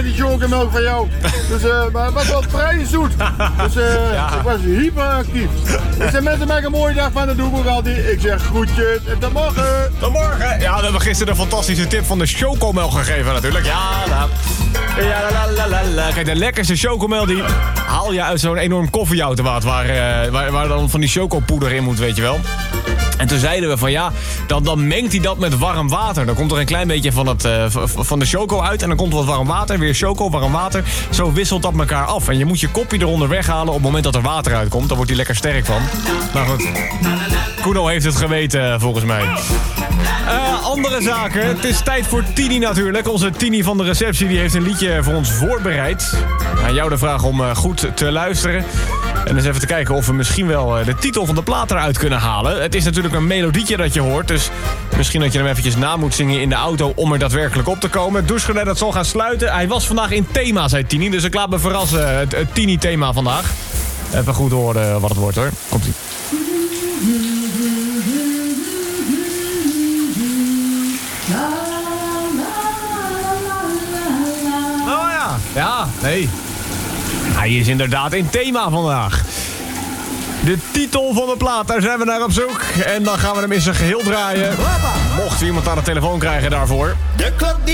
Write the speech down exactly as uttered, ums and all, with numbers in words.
die chocomelk van jou. Dus, uh, maar het was wel vrij zoet. Dus uh, ja. ik was hyperactief. Ik zeg, mensen maken een mooie dag van, dat doe ik ook altijd. Ik zeg groetjes en tot morgen. Tot morgen. Ja, we hebben gisteren een fantastische tip van de chocomelk gegeven natuurlijk. Ja, nou. Ja, la, la, la, la. Kijk, de lekkerste chocomel die haal je uit zo'n enorm koffieautomaat waar, uh, waar, waar dan van die chocopoeder in moet, weet je wel. En toen zeiden we van ja, dan, dan mengt hij dat met warm water. Dan komt er een klein beetje van, het, uh, van de choco uit en dan komt er wat warm water. Weer choco, warm water. Zo wisselt dat elkaar af. En je moet je kopje eronder weghalen op het moment dat er water uitkomt. Dan wordt hij lekker sterk van. Maar goed, Kuno heeft het geweten volgens mij. Uh, andere zaken. Het is tijd voor Tini natuurlijk. Onze Tini van de receptie die heeft een liedje voor ons voorbereid. Aan jou de vraag om uh, goed te luisteren. En eens even te kijken of we misschien wel uh, de titel van de plaat eruit kunnen halen. Het is natuurlijk een melodietje dat je hoort. Dus misschien dat je hem eventjes na moet zingen in de auto om er daadwerkelijk op te komen. Het douchegeluid dat zal gaan sluiten. Hij was vandaag in thema, zei Tini. Dus ik laat me verrassen. Het, het Tini-thema vandaag. Even goed horen wat het wordt hoor. Komt-ie. Oh ja. Ja, nee. Hij is inderdaad in thema vandaag. De titel van de plaat, daar zijn we naar op zoek. En dan gaan we hem in zijn geheel draaien. Mocht iemand aan de telefoon krijgen daarvoor. De klok die